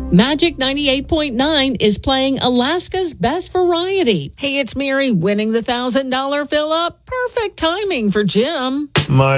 Magic 98.9 is playing Alaska's Best Variety. Hey, it's Mary winning the $1,000 fill-up. Perfect timing for Jim. My